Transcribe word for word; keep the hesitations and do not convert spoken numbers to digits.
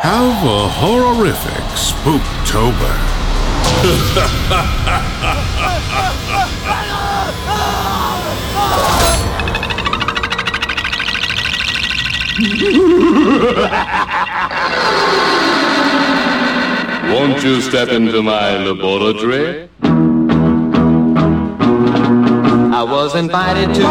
Have a horrific Spooktober. Won't you step into my laboratory? I was invited to